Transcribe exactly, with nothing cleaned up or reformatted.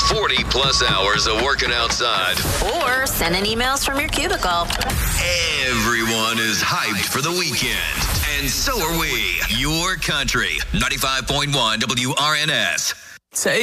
forty plus hours of working outside. Or sending emails from your cubicle. Everyone is hyped for the weekend. And so are we. Your country. ninety-five point one W R N S. Take